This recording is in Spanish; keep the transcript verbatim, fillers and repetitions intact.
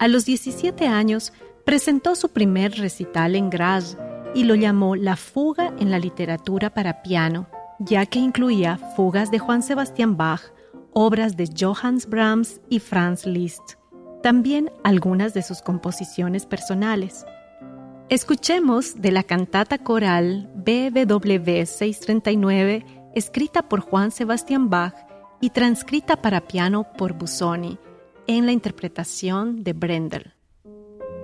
A los diecisiete años, presentó su primer recital en Graz y lo llamó La fuga en la literatura para piano, ya que incluía fugas de Juan Sebastián Bach, obras de Johannes Brahms y Franz Liszt, también algunas de sus composiciones personales. Escuchemos de la cantata coral B W seiscientos treinta y nueve, escrita por Juan Sebastián Bach y transcrita para piano por Busoni, en la interpretación de Brendel.